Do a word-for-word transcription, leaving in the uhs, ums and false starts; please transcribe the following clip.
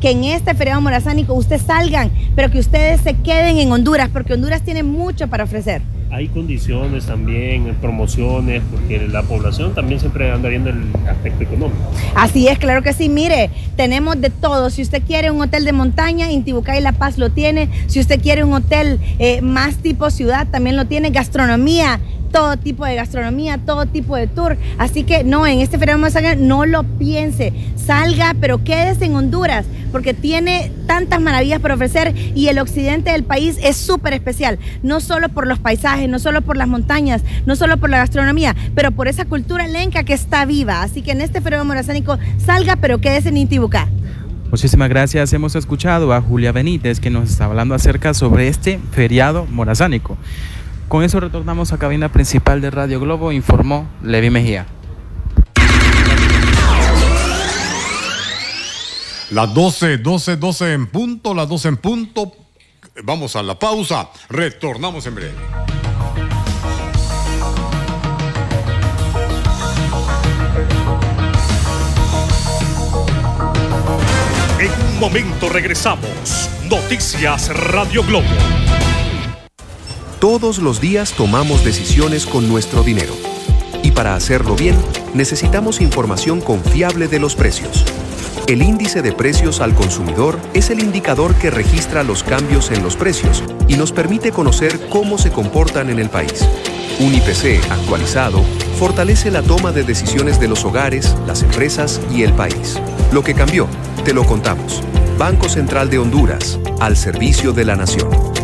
que en este feriado morazánico ustedes salgan, pero que ustedes se queden en Honduras, porque Honduras tiene mucho para ofrecer. Hay condiciones también, promociones, porque la población también siempre anda viendo el aspecto económico. Así es, claro que sí. Mire, tenemos de todo. Si usted quiere un hotel de montaña, Intibucay La Paz lo tiene. Si usted quiere un hotel eh, más tipo ciudad, también lo tiene. Gastronomía, todo tipo de gastronomía, todo tipo de tour. Así que no, en este feriado morazánico no lo piense. Salga, pero quédese en Honduras, porque tiene tantas maravillas para ofrecer y el occidente del país es súper especial. No solo por los paisajes, no solo por las montañas, no solo por la gastronomía, pero por esa cultura lenca que está viva. Así que en este feriado morazánico salga, pero quédese en Intibucá. Muchísimas gracias. Hemos escuchado a Julia Benítez, que nos está hablando acerca sobre este feriado morazánico. Con eso retornamos a cabina principal de Radio Globo, informó Levi Mejía. Las doce, doce, doce en punto, las doce en punto. Vamos a la pausa. Retornamos en breve. En un momento regresamos. Noticias Radio Globo. Todos los días tomamos decisiones con nuestro dinero. Y para hacerlo bien, necesitamos información confiable de los precios. El índice de precios al consumidor es el indicador que registra los cambios en los precios y nos permite conocer cómo se comportan en el país. Un I P C actualizado fortalece la toma de decisiones de los hogares, las empresas y el país. Lo que cambió, te lo contamos. Banco Central de Honduras, al servicio de la nación.